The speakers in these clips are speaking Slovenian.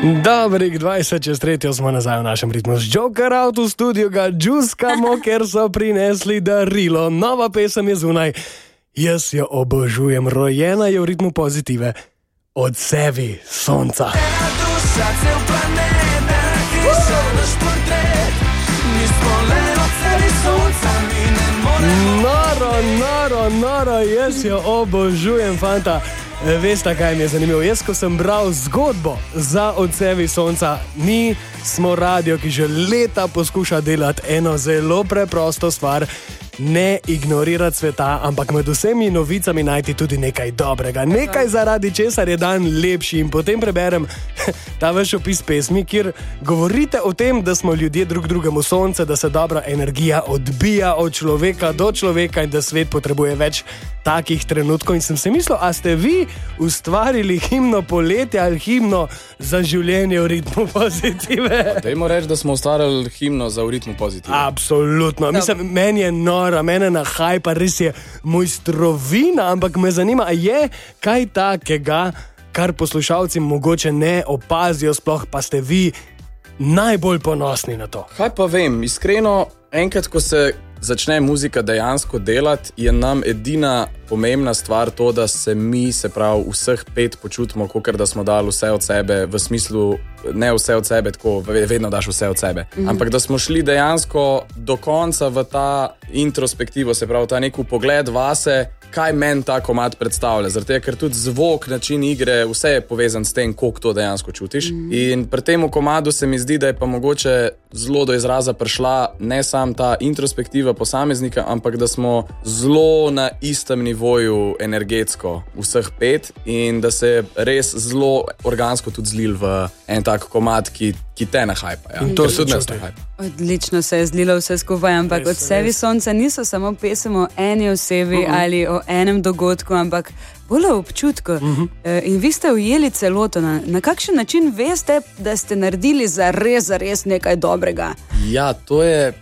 Dobrih 20:03 smo nazaj v našem ritmu. Z Joker out v studiu ga džuskamo, ker so prinesli darilo. Nova pesem je zunaj. Jaz jo obožujem, rojena je v ritmu pozitive. Odsevi sonca. Noro, jaz jo obožujem, fanta. Veste, kaj mi je zanimivo? Jaz, ko sem bral zgodbo za Odsevi sonca, mi smo radio, ki že leta poskuša delati eno zelo preprosto stvar, ne ignorirati sveta, ampak med vsemi novicami najti tudi nekaj dobrega, nekaj zaradi česar je dan lepši. In potem preberem ta vaš opis pesmi, kjer govorite o tem, da smo ljudje drug drugemu sonce, da se dobra energija odbija od človeka do človeka in da svet potrebuje več takih trenutkov. In sem se mislil, a ste vi ustvarili himno poletja ali himno za življenje v ritmu pozitive? Dajmo reči, da smo ustvarili himno za v ritmu pozitive. Absolutno. Mislim, meni je nora, mene nahajpa, res je mojstrovina, ampak me zanima, je kaj takega, kar poslušalci mogoče ne opazijo, sploh pa ste vi najbolj ponosni na to? Kaj pa vem, iskreno, enkrat, ko se začne muzika dejansko delati, je nam edina pomembna stvar to, da se mi, se pravi, vseh 5 počutimo, kakor da smo dali vse od sebe, v smislu, ne vse od sebe, tako vedno daš vse od sebe, ampak da smo šli dejansko do konca v ta introspektivo, se pravi, ta nek pogled vase, kaj meni ta komad predstavlja. Zato, ker tudi zvok, način igre, vse je povezan s tem, koliko to dejansko čutiš. In pri tem komadu se mi zdi, da je pa mogoče zelo do izraza prišla ne sam ta introspektiva posameznika, ampak da smo zelo na istem nivoju energetsko vseh 5 in da se je res zelo organsko tudi zlil v en tak komad, ki te nahajpa. Ja. In to se tudi nas nahajpa. Odlično se je zlilo vse skupaj, ampak Odsevi sonca niso samo pesem o eni osebi ali o enem dogodku, ampak bolj o občutku. In vi ste ujeli celoto. Na kakšen način veste, da ste naredili za res nekaj dobrega? Ja, to je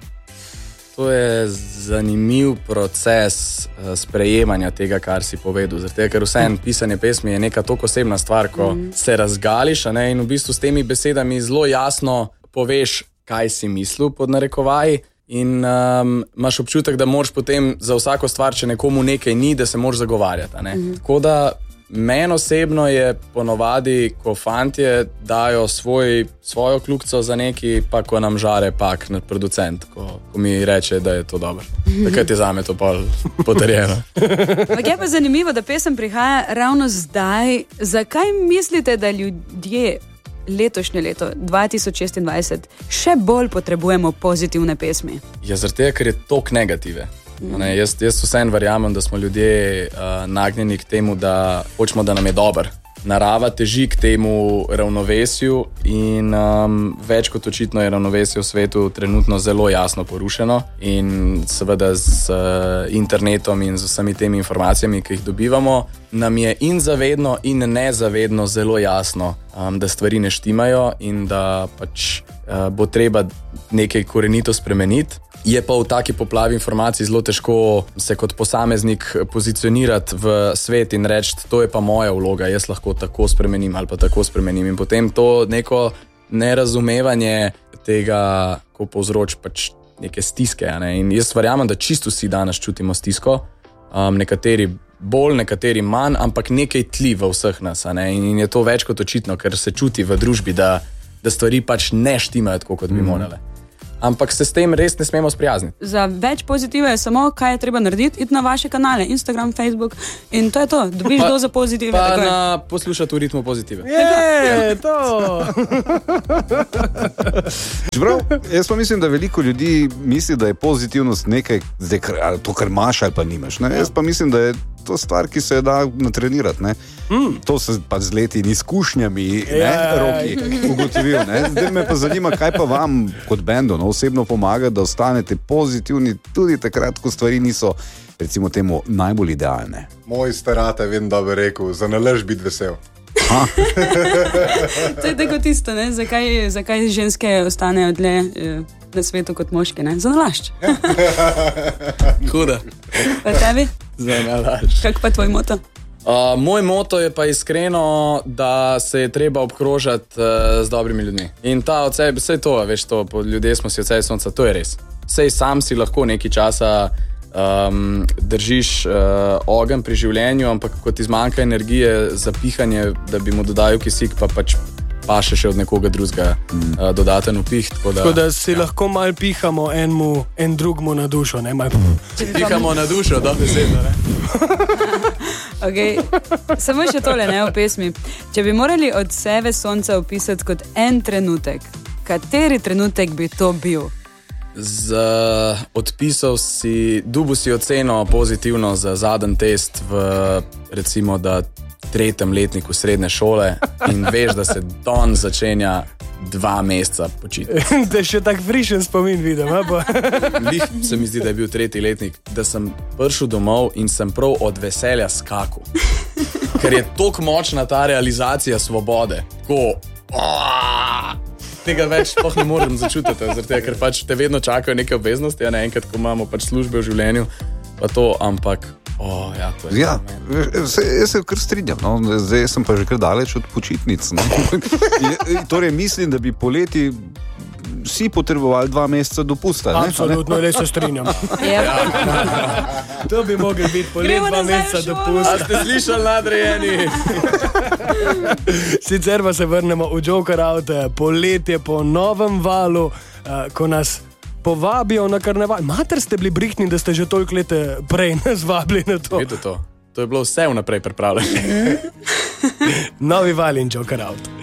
zanimiv proces sprejemanja tega, kar si povedal. Zato, ker vseeno pisanje pesmi je neka toliko osebna stvar, ko se razgališ, a ne, in v bistvu s temi besedami zelo jasno poveš, kaj si mislil pod narekovaji, in imaš občutek, da moraš potem za vsako stvar, če nekomu nekaj ni, da se moraš zagovarjati. A ne. Tako da meni osebno je ponovadi, ko fantje dajo svojo kljukco za neki, pa ko nam žare pak na producent, ko mi reče, da je to dobro. Takrat je zame to pol potrjeno. Ampak je pa zanimivo, da pesem prihaja ravno zdaj. Zakaj mislite, da ljudje letošnje leto, 2026, še bolj potrebujemo pozitivne pesmi? Ja, zaradi, ker je toliko negative. Jaz vseeno verjamem, da smo ljudje nagnjeni k temu, da hočemo, da nam je dobro. Narava teži k temu ravnovesju in več kot očitno je ravnovesje v svetu trenutno zelo jasno porušeno in seveda z internetom in z vsemi temi informacijami, ki jih dobivamo, nam je in zavedno in nezavedno zelo jasno, da stvari ne štimajo in da pač bo treba nekaj korenito spremeniti. Je pa v taki poplavi informacij zelo težko se kot posameznik pozicionirati v svet in reči, to je pa moja vloga, jaz lahko tako spremenim ali pa tako spremenim. In potem to neko nerazumevanje tega, ko povzroči pač neke stiske. Ne? In jaz verjamem, da čisto vsi danes čutimo stisko, nekateri bolj, nekateri manj, ampak nekaj tli v vseh nas. Ne? In je to več kot očitno, ker se čuti v družbi, da stvari pač ne štimajo tako, kot bi morale. Ampak se s tem res ne smemo sprijazniti. Za več pozitive je samo, kaj je treba narediti, iti na vaše kanale, Instagram, Facebook in to je to. Dobiš dozo pozitive. Pa poslušati v ritmu pozitive. Je, to! Čeprav, jaz pa mislim, da veliko ljudi misli, da je pozitivnost nekaj, to, kar imaš ali pa nimaš. Ne? Jaz pa mislim, da je to stvar, ki se da natrenirati. Ne? To se pa z leti in izkušnjami Roki ugotovil. Ne? Zdaj me pa zanima, kaj pa vam kot bendu osebno pomaga, da ostanete pozitivni tudi takrat, ko stvari niso, recimo temu, najbolj idealne. Moj starata je vedno dobro rekel, za nalaž biti vesel. To je tako tisto, ne? Zakaj ženske ostanejo dlje na svetu kot moški, ne? Za nalašč. Huda. Pa tebi? Za nalašč. Kak pa tvoj moto? Moj moto je pa iskreno, da se je treba obkrožati z dobrimi ljudmi. In ta od sebe, vse to, veš, to, ljudje smo si od sebe sonca, to je res. Sej sam si lahko nekaj časa držiš ogenj pri življenju, ampak ko ti zmanjka energije za pihanje, da bi mu dodal kisik, pa pač paše še od nekoga drugega dodaten upih. Tako da si lahko malo pihamo en drugmu na dušo, ne malo. Pihamo na dušo, da besedno, ne? Okay. Samo še tole, ne, v pesmi. Če bi morali od sebe sonca opisati kot en trenutek, kateri trenutek bi to bil? Odpisal si, dubu si oceno pozitivno za zadnji test v, recimo, da 3. letniku srednje šole in veš, da se don začenja 2 meseca počiti. Da še tak frišen spomin vidim, Lih se mi zdi, da je bil 3. letnik, da sem prišel domov in sem prav od veselja skakal. Ker je toliko močna ta realizacija svobode. Tega več sploh ne morem začutiti, ker pač te vedno čakajo neke obveznosti, ne enkrat, ko imamo pač službe v življenju, pa to, ampak to je jaz se kar strinjam, no. Zdaj sem pa že kar daleč od počitnic. No. Torej mislim, da bi poleti vsi potrebovali 2 meseca dopusta. Absolutno, res se strinjam. To bi mogli biti poleti 2 meseca dopusta. A ste slišali, nadrejeni? Sicer pa se vrnemo v Joker Out, poletje po novem valu, ko nas povabijo na karneval. Mater ste bili brihtni, da ste že toliko let prej nas vabili na to. Vidite to? To je bilo vse vnaprej pripravljeno. Novi val in Joker Out.